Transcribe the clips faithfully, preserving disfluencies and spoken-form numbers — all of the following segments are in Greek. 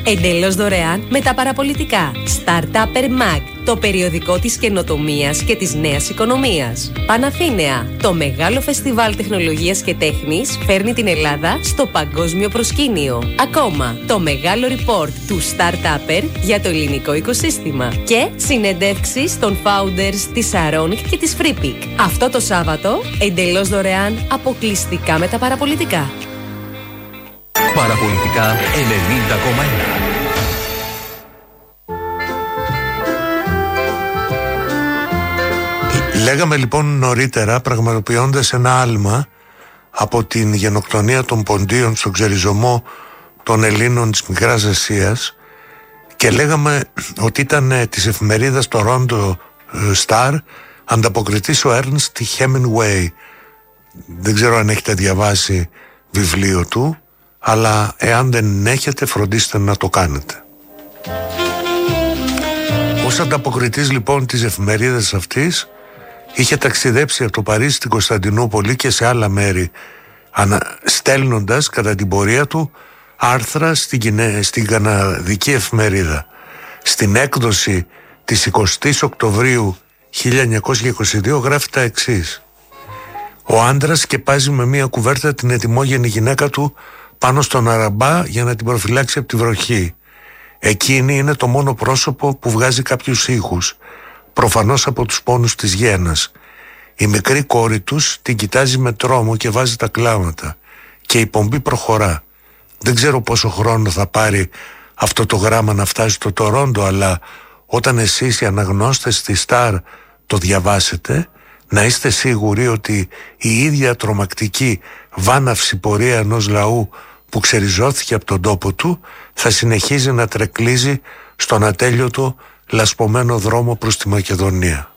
Εντελώς δωρεάν με τα παραπολιτικά. Startupper Mag, το περιοδικό της καινοτομίας και της νέας οικονομίας. Παναθήναια, το μεγάλο φεστιβάλ τεχνολογίας και τέχνης φέρνει την Ελλάδα στο παγκόσμιο προσκήνιο. Ακόμα, το μεγάλο report του Startupper για το ελληνικό οικοσύστημα. Και συνεντεύξεις των founders της Saronic και της Freepik. Αυτό το Σάββατο, εντελώς δωρεάν, αποκλειστικά με τα παραπολιτικά. Παραπολιτικά ενενήντα κόμμα ένα. Λέγαμε λοιπόν νωρίτερα, πραγματοποιώντας ένα άλμα από την γενοκτονία των Ποντίων στον ξεριζωμό των Ελλήνων της Μικράς Ασίας, και λέγαμε ότι ήταν της εφημερίδας Toronto Star ανταποκριτής ο Ernest Hemingway. Δεν ξέρω αν έχετε διαβάσει βιβλίο του, αλλά εάν δεν έχετε, φροντίστε να το κάνετε. Ως ανταποκριτής λοιπόν της εφημερίδας αυτής, είχε ταξιδέψει από το Παρίσι στην Κωνσταντινούπολη και σε άλλα μέρη, στέλνοντας κατά την πορεία του άρθρα στην, στην καναδική εφημερίδα. Στην έκδοση της εικοστής Οκτωβρίου χίλια εννιακόσια είκοσι δύο γράφει τα εξής: «Ο άντρας σκεπάζει με μία κουβέρτα την ετοιμόγενη γυναίκα του πάνω στον αραμπά για να την προφυλάξει από τη βροχή. Εκείνη είναι το μόνο πρόσωπο που βγάζει κάποιους ήχους, προφανώς από τους πόνους της γένας. Η μικρή κόρη τους την κοιτάζει με τρόμο και βάζει τα κλάματα. Και η πομπή προχωρά. Δεν ξέρω πόσο χρόνο θα πάρει αυτό το γράμμα να φτάσει στο Τορόντο, αλλά όταν εσείς οι αναγνώστες στη Σταρ το διαβάσετε, να είστε σίγουροι ότι η ίδια τρομακτική βάναυση πορεία ενός λαού που ξεριζώθηκε από τον τόπο του θα συνεχίζει να τρεκλίζει στον ατέλειωτο λασπωμένο δρόμο προς τη Μακεδονία».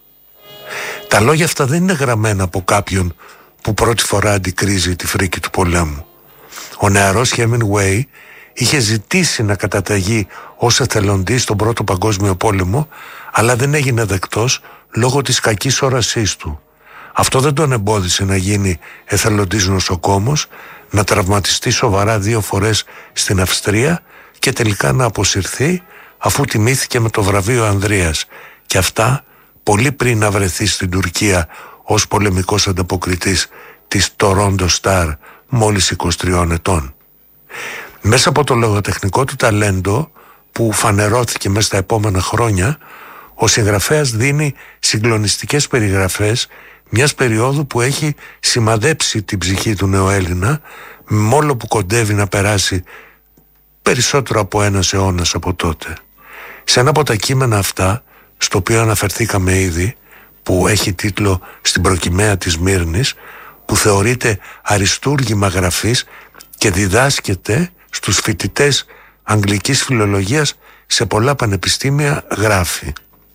Τα λόγια αυτά δεν είναι γραμμένα από κάποιον που πρώτη φορά αντικρίζει τη φρίκη του πολέμου. Ο νεαρός Hemingway είχε ζητήσει να καταταγεί ως εθελοντής στον Πρώτο Παγκόσμιο Πόλεμο, αλλά δεν έγινε δεκτός λόγω της κακής όρασής του. Αυτό δεν τον εμπόδισε να γίνει εθελοντής νοσοκόμος, να τραυματιστεί σοβαρά δύο φορές στην Αυστρία και τελικά να αποσυρθεί, αφού τιμήθηκε με το βραβείο Ανδρείας, και αυτά πολύ πριν να βρεθεί στην Τουρκία ως πολεμικός ανταποκριτής της Toronto Star μόλις είκοσι τριών ετών. Μέσα από το λογοτεχνικό του ταλέντο που φανερώθηκε μέσα στα επόμενα χρόνια, ο συγγραφέας δίνει συγκλονιστικές περιγραφές μιας περίοδου που έχει σημαδέψει την ψυχή του νεοέλληνα, με όλο που κοντεύει να περάσει περισσότερο από ένας αιώνας από τότε. Σε ένα από τα κείμενα αυτά, στο οποίο αναφερθήκαμε ήδη, που έχει τίτλο «Στην προκυμαία της Μύρνης», που θεωρείται αριστούργημα γραφής και διδάσκεται στους φοιτητές αγγλικής φιλολογίας σε πολλά πανεπιστήμια, γράφει: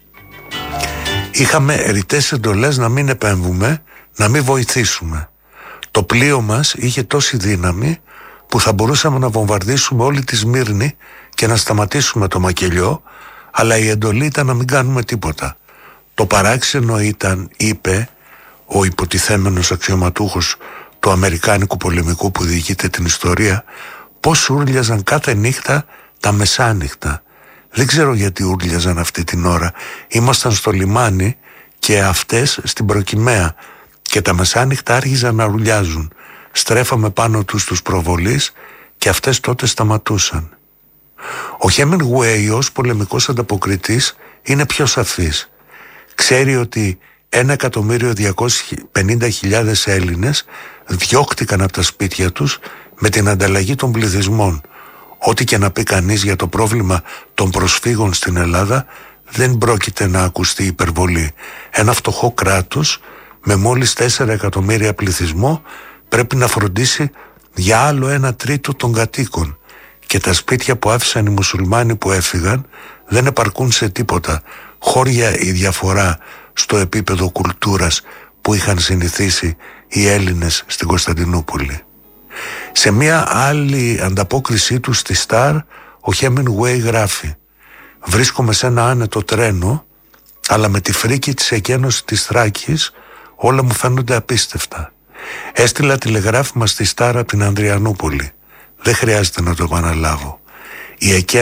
«Είχαμε ρητές εντολές να μην επέμβουμε, να μην βοηθήσουμε. Το πλοίο μας είχε τόση δύναμη που θα μπορούσαμε να βομβαρδίσουμε όλη τη Σμύρνη και να σταματήσουμε το μακελιό, αλλά η εντολή ήταν να μην κάνουμε τίποτα. Το παράξενο ήταν», είπε ο υποτιθέμενος αξιωματούχος του Αμερικάνικου πολεμικού που διοικείται την ιστορία, «πως ούρλιαζαν κάθε νύχτα τα μεσάνυχτα. Δεν ξέρω γιατί ούρλιαζαν αυτή την ώρα. Ήμασταν στο λιμάνι και αυτές στην προκυμαία και τα μεσάνυχτα άρχιζαν να ουρλιάζουν. Στρέφαμε πάνω τους τους προβολείς και αυτές τότε σταματούσαν». Ο Hemingway ως πολεμικός ανταποκριτής είναι πιο σαφής. Ξέρει ότι ένα εκατομμύριο διακόσιες πενήντα χιλιάδες Έλληνες διώχτηκαν από τα σπίτια τους με την ανταλλαγή των πληθυσμών. Ό,τι και να πει κανείς για το πρόβλημα των προσφύγων στην Ελλάδα, δεν πρόκειται να ακουστεί υπερβολή. Ένα φτωχό κράτος με μόλις τέσσερα εκατομμύρια πληθυσμό πρέπει να φροντίσει για άλλο ένα τρίτο των κατοίκων, και τα σπίτια που άφησαν οι μουσουλμάνοι που έφυγαν δεν επαρκούν σε τίποτα, χώρια η διαφορά στο επίπεδο κουλτούρας που είχαν συνηθίσει οι Έλληνες στην Κωνσταντινούπολη. Σε μια άλλη ανταπόκρισή του στη Σταρ, ο Hemingway γράφει: «Βρίσκομαι σε ένα άνετο τρένο, αλλά με τη φρίκη της εκένωσης της Θράκης όλα μου φαίνονται απίστευτα. Έστειλα τηλεγράφημα στη Σταρ από την Ανδριανούπολη. Δεν χρειάζεται να το επαναλάβω. Η